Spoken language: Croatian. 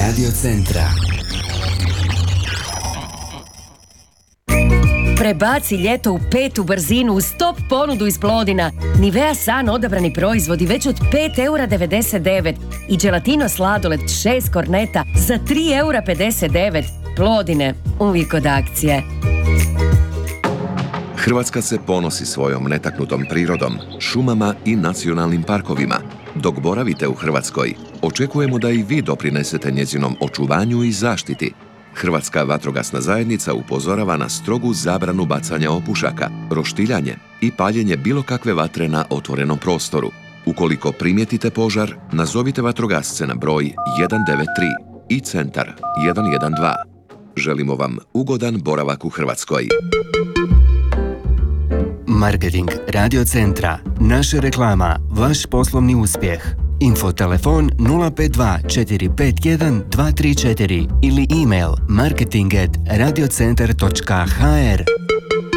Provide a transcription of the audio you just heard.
Radio Centra. Prebaci ljeto u 5. brzinu uz top ponudu iz Plodina. Nivea San odabrani proizvodi već od 5,99 € i Gelatino sladoled 6 korneta za 3,59 €. Plodine, uvijek od akcije. Hrvatska se ponosi svojom netaknutom prirodom, šumama i nacionalnim parkovima. Dok boravite u Hrvatskoj, očekujemo da i vi doprinesete njezinom očuvanju i zaštiti. Hrvatska vatrogasna zajednica upozorava na strogu zabranu bacanja opušaka, roštiljanje i paljenje bilo kakve vatre na otvorenom prostoru. Ukoliko primijetite požar, nazovite vatrogasce na broj 193 i centar 112. Želimo vam ugodan boravak u Hrvatskoj. Marketing Radio Centra. Naša reklama, vaš poslovni uspjeh. Infotelefon 052 451 234 ili email marketing@radiocentar.hr.